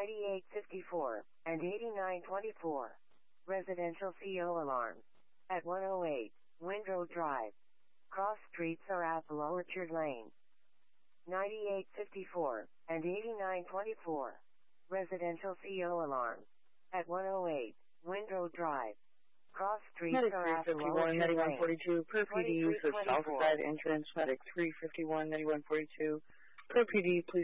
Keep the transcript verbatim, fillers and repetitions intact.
ninety-eight fifty-four, and eighty-nine twenty-four. Residential C O alarm. At one oh eight, Windrow Drive. Cross streets are at the Orchard Lane. ninety-eight fifty-four, and eighty-nine twenty-four. Residential C O alarm. At one oh eight, Windrow Drive. Cross streets Medic are three at the fifty-one, Orchard ninety-one Lane. forty-two, per P D use of Southside entrance. Medic three fifty-one, ninety-one forty-two, per P D, please.